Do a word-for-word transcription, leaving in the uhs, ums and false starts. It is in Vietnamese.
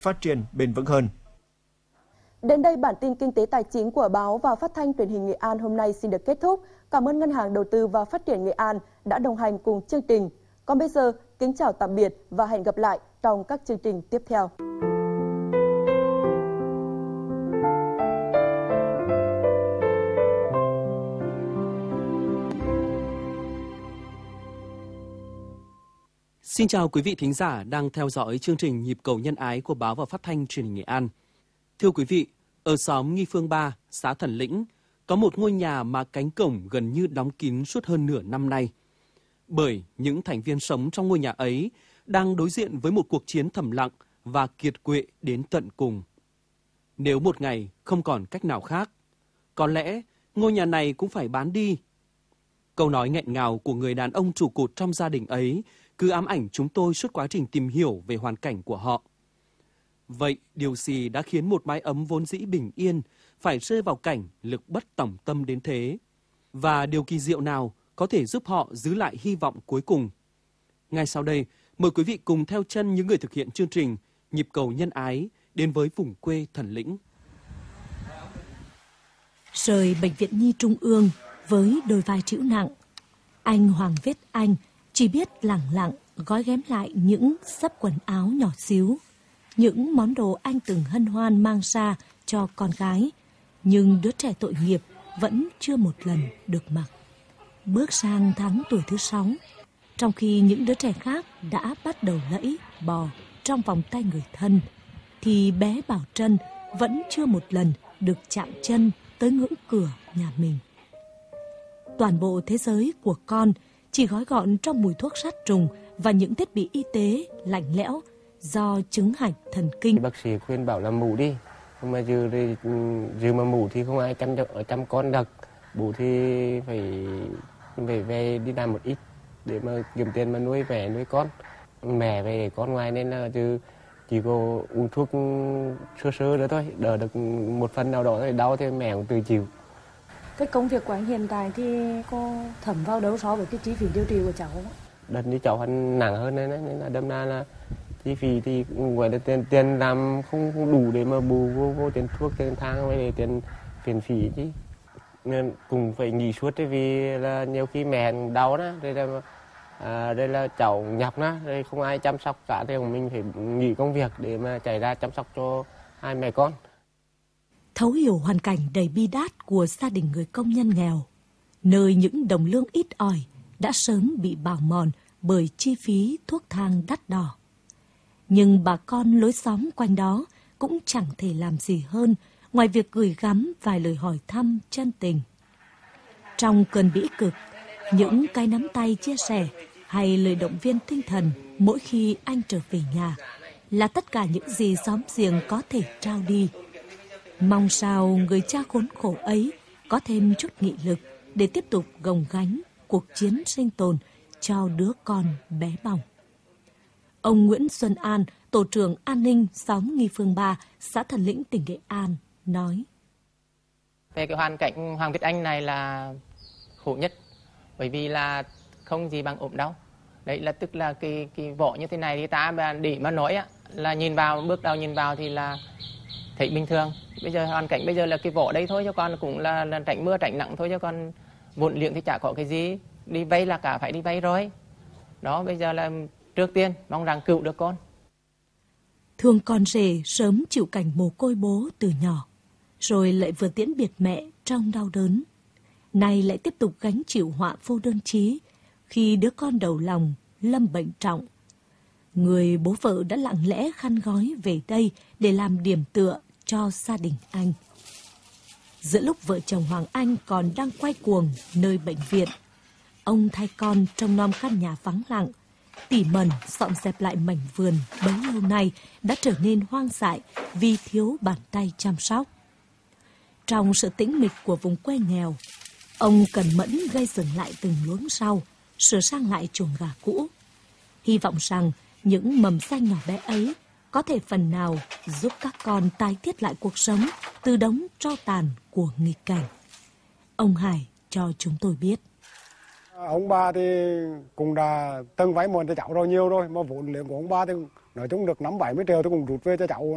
phát triển bền vững hơn. Đến đây bản tin kinh tế tài chính của báo và phát thanh truyền hình Nghệ An hôm nay xin được kết thúc. Cảm ơn Ngân hàng Đầu tư và Phát triển Nghệ An đã đồng hành cùng chương trình. Còn bây giờ, kính chào tạm biệt và hẹn gặp lại trong các chương trình tiếp theo. Xin chào quý vị thính giả đang theo dõi chương trình Nhịp cầu nhân ái của báo và phát thanh truyền hình Nghệ An. Thưa quý vị, ở xóm Nghi Phương ba, xã Thần Lĩnh, có một ngôi nhà mà cánh cổng gần như đóng kín suốt hơn nửa năm nay. Bởi những thành viên sống trong ngôi nhà ấy đang đối diện với một cuộc chiến thầm lặng và kiệt quệ đến tận cùng. Nếu một ngày không còn cách nào khác, có lẽ ngôi nhà này cũng phải bán đi. Câu nói nghẹn ngào của người đàn ông trụ cột trong gia đình ấy cứ ám ảnh chúng tôi suốt quá trình tìm hiểu về hoàn cảnh của họ. Vậy điều gì đã khiến một mái ấm vốn dĩ bình yên phải rơi vào cảnh lực bất tòng tâm đến thế? Và điều kỳ diệu nào có thể giúp họ giữ lại hy vọng cuối cùng? Ngay sau đây, mời quý vị cùng theo chân những người thực hiện chương trình Nhịp cầu nhân ái đến với vùng quê Thần Lĩnh. Rời Bệnh viện Nhi Trung ương với đôi vai trĩu nặng, anh Hoàng Viết Anh chỉ biết lẳng lặng gói ghém lại những xấp quần áo nhỏ xíu, những món đồ anh từng hân hoan mang ra cho con gái, nhưng đứa trẻ tội nghiệp vẫn chưa một lần được mặc. Bước sang tháng tuổi thứ sáu, trong khi những đứa trẻ khác đã bắt đầu lẫy bò trong vòng tay người thân, thì bé Bảo Trân vẫn chưa một lần được chạm chân tới ngưỡng cửa nhà mình. Toàn bộ thế giới của con chỉ gói gọn trong mùi thuốc sát trùng và những thiết bị y tế lạnh lẽo do chứng hạch thần kinh. Bác sĩ khuyên bảo là mổ đi, nhưng mà giờ thì giờ mà mổ thì không ai chăm được ở chăm con được. Bố thì phải về về đi làm một ít để mà kiếm tiền mà nuôi vẻ nuôi con. Mẹ về để con ngoài nên là giờ chỉ có uống thuốc sơ sơ nữa thôi, đỡ được một phần nào đó thì đau thì mẹ cũng tự chịu. Cái công việc của anh hiện tại thì có thẩm vào đâu so với cái chi phí điều trị của cháu không? Đợt như cháu hắn nặng hơn nên, nên là đâm ra là chi phí thì cũng gọi là tiền tiền làm không, không đủ để mà bù vô, vô tiền thuốc tiền thang với để tiền viện phí chứ. Nên cũng phải nghỉ suốt vì là nhiều khi mẹ đau đó, đây là à, đây là cháu nhọc đó, đây không ai chăm sóc cả thì mình phải nghỉ công việc để mà chạy ra chăm sóc cho hai mẹ con. Thấu hiểu hoàn cảnh đầy bi đát của gia đình người công nhân nghèo, nơi những đồng lương ít ỏi đã sớm bị bào mòn bởi chi phí thuốc thang đắt đỏ. Nhưng bà con lối xóm quanh đó cũng chẳng thể làm gì hơn ngoài việc gửi gắm vài lời hỏi thăm chân tình. Trong cơn bĩ cực, những cái nắm tay chia sẻ hay lời động viên tinh thần mỗi khi anh trở về nhà là tất cả những gì xóm giềng có thể trao đi. Mong sao người cha khốn khổ ấy có thêm chút nghị lực để tiếp tục gồng gánh cuộc chiến sinh tồn cho đứa con bé bỏng. Ông Nguyễn Xuân An, tổ trưởng an ninh xóm Nghi Phương ba, xã Thần Lĩnh, tỉnh Nghệ An, nói. Về cái hoàn cảnh Hoàng Viết Anh này là khổ nhất, bởi vì là không gì bằng ốm đau. Đấy là tức là cái, cái vỏ như thế này thì ta để mà nói á, là nhìn vào, bước đầu nhìn vào thì là thấy bình thường. Bây giờ hoàn cảnh bây giờ là cái vỏ đây thôi cho con cũng là, là tránh mưa tránh nắng thôi cho con vụn liệng thì chả có cái gì. Đi vay là cả phải đi vay rồi. Đó bây giờ là trước tiên mong rằng cứu được con. Thương con rể sớm chịu cảnh mồ côi bố từ nhỏ, rồi lại vừa tiễn biệt mẹ trong đau đớn. Nay lại tiếp tục gánh chịu họa vô đơn chí khi đứa con đầu lòng lâm bệnh trọng. Người bố vợ đã lặng lẽ khăn gói về đây để làm điểm tựa cho gia đình anh. Giữa lúc vợ chồng Hoàng Anh còn đang quay cuồng nơi bệnh viện, ông thay con trông nom căn nhà vắng lặng, tỉ mẩn dọn dẹp lại mảnh vườn bấy lâu nay đã trở nên hoang dại vì thiếu bàn tay chăm sóc. Trong sự tĩnh mịch của vùng quê nghèo, ông cẩn mẫn gây dựng lại từng luống rau, sửa sang lại chuồng gà cũ. Hy vọng rằng những mầm xanh nhỏ bé ấy có thể phần nào giúp các con tái thiết lại cuộc sống từ đống tro tàn của nghịch cảnh. Ông Hải cho chúng tôi biết. Ông ba thì cũng đã từng vay mượn cho cháu rồi nhiều rồi, mà vốn liếng của ông ba thì nói chung được năm bảy mươi triệu thì cũng rút về cho cháu.